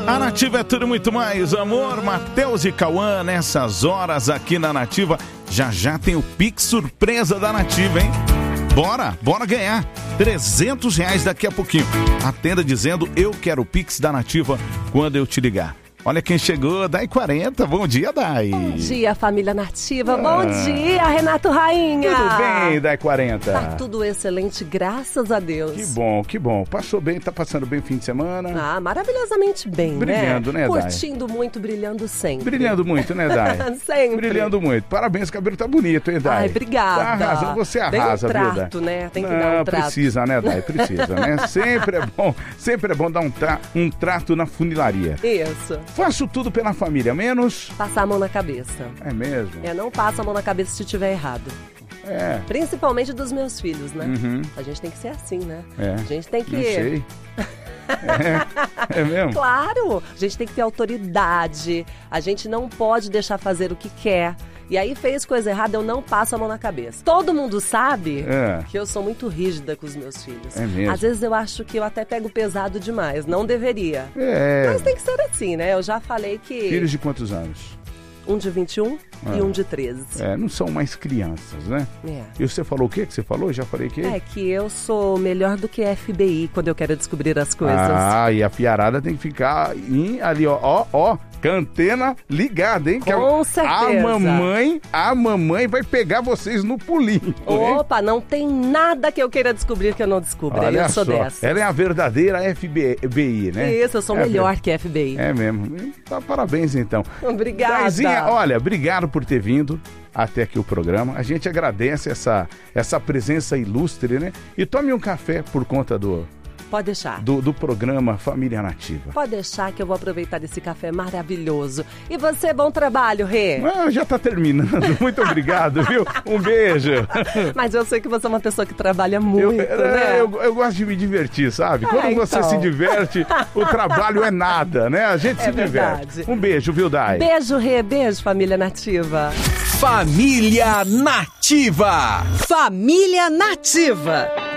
A Nativa é tudo e muito mais, amor. Matheus e Cauã, nessas horas aqui na Nativa. Já já tem o Pix surpresa da Nativa, hein? Bora ganhar R$300 daqui a pouquinho. Atenda dizendo, eu quero o Pix da Nativa quando eu te ligar. Olha quem chegou, Dai 40. Bom dia, Dai. Bom dia, família Nativa. Bom dia, Renato Rainha. Tudo bem, Dai 40? Tá tudo excelente, graças a Deus. Que bom. Passou bem, tá passando bem o fim de semana? Ah, maravilhosamente bem, brilhando, né, Dai? Curtindo muito, brilhando sempre. Brilhando muito, né, Dai? Sempre. Brilhando muito. Parabéns, o cabelo tá bonito, hein, Dai? Ai, obrigada. Tá arrasando, você arrasa, viu, Dai? Tem um trato, né? Tem que dar um trato. Precisa, né, Dai? Precisa, né? Sempre é bom dar um trato na funilaria. Isso. Faço tudo pela família, menos... Passar a mão na cabeça. É mesmo? Não passa a mão na cabeça se tiver errado. É. Principalmente dos meus filhos, né? Uhum. A gente tem que ser assim, né? É. A gente tem que... Não sei. É mesmo? Claro! A gente tem que ter autoridade. A gente não pode deixar fazer o que quer. E aí fez coisa errada, eu não passo a mão na cabeça. Todo mundo sabe que eu sou muito rígida com os meus filhos. É mesmo? Às vezes eu acho que eu até pego pesado demais. Não deveria. É. Mas tem que ser assim, né? Eu já falei que... Filhos de quantos anos? Um de 21 e um de 13. Não são mais crianças, né? É. E você falou o quê que você falou? Já falei que... É que eu sou melhor do que FBI quando eu quero descobrir as coisas. Ah, e a fiarada tem que ficar ali, ó, com a antena ligada, hein? Com certeza. A mamãe vai pegar vocês no pulinho. Opa, não tem nada que eu queira descobrir que eu não descubra. Olha eu sou só. dessa. Ela é a verdadeira FBI, né? Isso, eu sou melhor que FBI. É mesmo. Parabéns, então. Obrigada. Daizinha, olha, obrigado por ter vindo até aqui o programa. A gente agradece essa presença ilustre, né? E tome um café por conta Pode deixar. Do programa Família Nativa. Pode deixar que eu vou aproveitar desse café maravilhoso. E você, bom trabalho, Rê. Já tá terminando. Muito obrigado, viu? Um beijo. Mas eu sei que você é uma pessoa que trabalha muito, né? Eu gosto de me divertir, sabe? Quando você se diverte, o trabalho é nada, né? A gente se diverte. Um beijo, viu, Dai? Beijo, Rê. Beijo, Família Nativa. Família Nativa. Família Nativa.